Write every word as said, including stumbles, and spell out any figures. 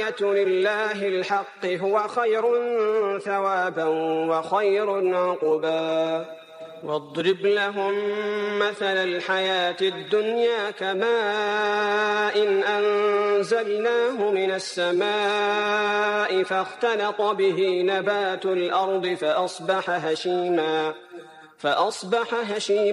الآخرة لله الحق هو خير ثوابا وخير عقبا واضرب لهم مثل الحياة الدنيا كماء إن أنزلناه من السماء فاختلط به نبات الأرض فأصبح هشيما فأصبح هشيما